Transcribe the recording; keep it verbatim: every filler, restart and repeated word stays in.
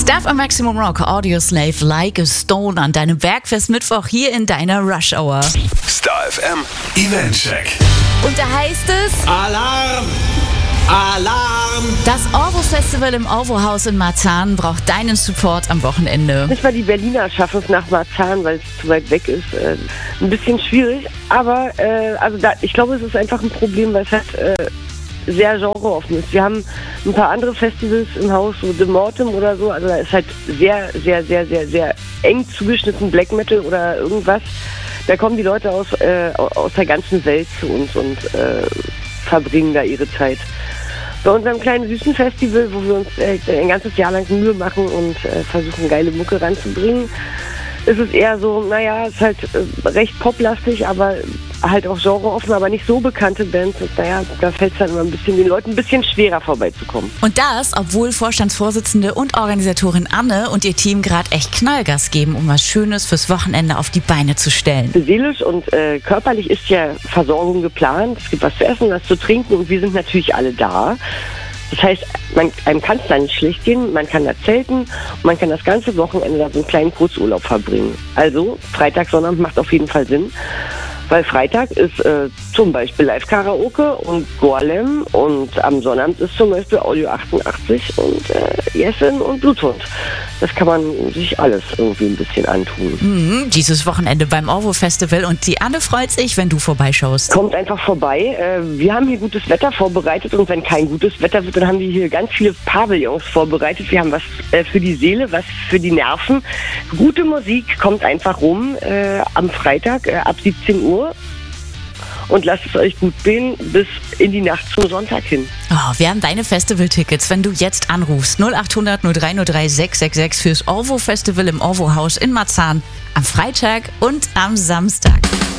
Stuff am Maximum Rock, Audioslave, Like a Stone an deinem Bergfest Mittwoch hier in deiner Rush Hour. Star F M Eventcheck. Und da heißt es... Alarm! Alarm! Das Orvo-Festival im Orvo-Haus in Marzahn braucht deinen Support am Wochenende. Nicht mal die Berliner schaffen es nach Marzahn, weil es zu weit weg ist. Äh, ein bisschen schwierig, aber äh, also da, ich glaube, es ist einfach ein Problem, weil es halt äh, sehr genreoffen ist. Wir haben ein paar andere Festivals im Haus, so The Mortem oder so, also da ist halt sehr, sehr, sehr, sehr, sehr eng zugeschnitten Black Metal oder irgendwas. Da kommen die Leute aus, äh, aus der ganzen Welt zu uns und äh, verbringen da ihre Zeit. Bei unserem kleinen süßen Festival, wo wir uns äh, ein ganzes Jahr lang Mühe machen und äh, versuchen, geile Mucke ranzubringen, ist es eher so, naja, es ist halt äh, recht poplastig, aber halt auch genreoffen, aber nicht so bekannte Bands. Und naja, da fällt es dann immer ein bisschen den Leuten ein bisschen schwerer vorbeizukommen. Und das, obwohl Vorstandsvorsitzende und Organisatorin Anne und ihr Team gerade echt Knallgas geben, um was Schönes fürs Wochenende auf die Beine zu stellen. Seelisch und äh, körperlich ist ja Versorgung geplant. Es gibt was zu essen, was zu trinken und wir sind natürlich alle da. Das heißt, man, einem kann es da nicht schlecht gehen, man kann da zelten und man kann das ganze Wochenende da so einen kleinen Kurzurlaub verbringen. Also Freitag, Sonnabend macht auf jeden Fall Sinn, weil Freitag ist äh, zum Beispiel Live-Karaoke und Gorlem und am Sonnabend ist zum Beispiel Audio achtundachtzig und äh, Jessen und Bluthund. Das kann man sich alles irgendwie ein bisschen antun. Mhm, dieses Wochenende beim Orvo-Festival und die Anne freut sich, wenn du vorbeischaust. Kommt einfach vorbei. Äh, wir haben hier gutes Wetter vorbereitet und wenn kein gutes Wetter wird, dann haben wir hier ganz viele Pavillons vorbereitet. Wir haben was äh, für die Seele, was für die Nerven. Gute Musik, kommt einfach rum äh, am Freitag äh, ab siebzehn Uhr. Und lasst es euch gut gehen bis in die Nacht zum Sonntag hin. Oh, wir haben deine Festival-Tickets, wenn du jetzt anrufst. null acht hundert null drei null drei sechs sechs sechs fürs Orvo-Festival im Orvo-Haus in Marzahn am Freitag und am Samstag.